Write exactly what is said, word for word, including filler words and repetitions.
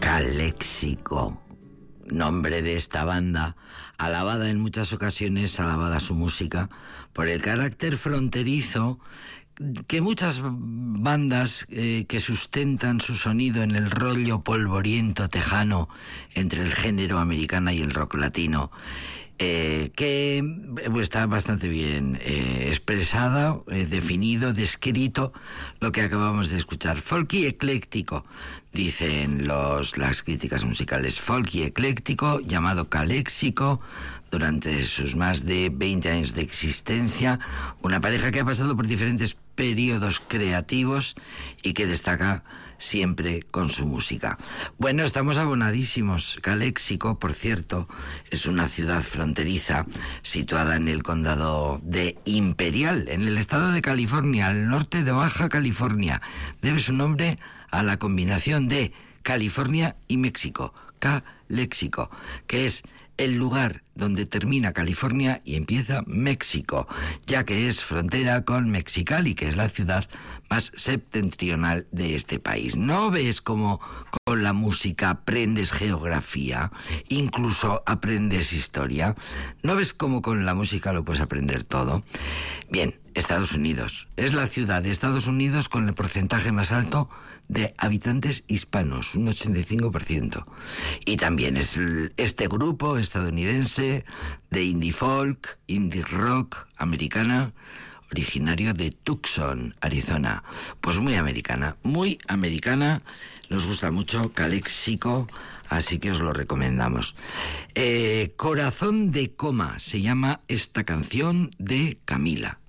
Calexico, nombre de esta banda, alabada en muchas ocasiones, alabada su música, por el carácter fronterizo que muchas bandas eh, que sustentan su sonido en el rollo polvoriento tejano entre el género americana y el rock latino, eh, que pues, está bastante bien eh, expresada, eh, definido, descrito lo que acabamos de escuchar. Folky ecléctico, dicen los, las críticas musicales. Folky ecléctico, llamado Calexico, durante sus más de veinte años de existencia, una pareja que ha pasado por diferentes periodos creativos y que destaca siempre con su música. Bueno, estamos abonadísimos. Calexico, por cierto, es una ciudad fronteriza situada en el condado de Imperial, en el estado de California, al norte de Baja California. Debe su nombre a la combinación de California y México, Calexico, que es el lugar donde termina California y empieza México, ya que es frontera con Mexicali, que es la ciudad más septentrional de este país. ¿No ves cómo con la música aprendes geografía, incluso aprendes historia? ¿No ves cómo con la música lo puedes aprender todo? Bien, Estados Unidos. Es la ciudad de Estados Unidos con el porcentaje más alto de habitantes hispanos, un ochenta y cinco por ciento. Y también es este grupo estadounidense de indie folk, indie rock americana, originario de Tucson, Arizona. Pues muy americana, muy americana. Nos gusta mucho Calexico, así que os lo recomendamos. Eh, Corazón de Coma se llama esta canción de Camila.